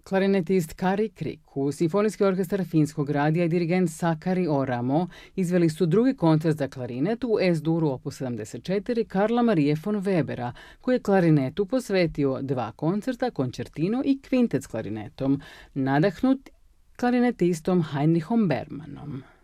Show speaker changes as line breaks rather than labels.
Klarinetist Kari Kriku, Simfonijski orkestar Finskog radija i dirigent Sakari Oramo izveli su drugi koncert za klarinet u S-duru opus 74 Karla Marie von Webera, koji je klarinetu posvetio 2 koncerta, koncertino i kvintet s klarinetom, nadahnut klarinetistom Heinrichom Bermanom.